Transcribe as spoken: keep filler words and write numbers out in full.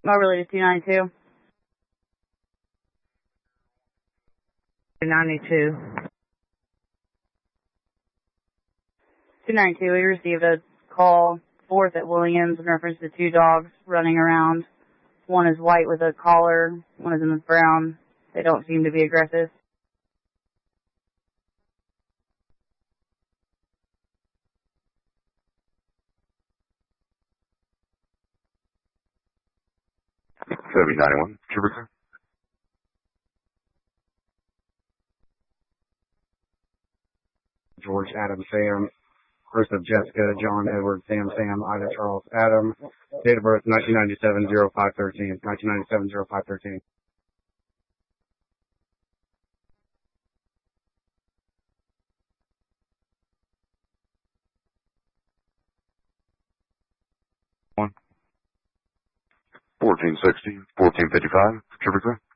Moberly to two ninety-two. two ninety-two. two ninety-two, we received a call fourth at Williams in reference to two dogs running around. One is white with a collar, one is in the brown. They don't seem to be aggressive. seventy ninety-one, Trooper. George, Adam, Sam, Joseph, Jessica, John, Edward, Sam, Sam, Ida, Charles, Adam. Date of birth, nineteen ninety-seven, oh five thirteen. nineteen ninety-seven, oh five thirteen. One. fourteen sixty, fourteen fifty-five, Trooper.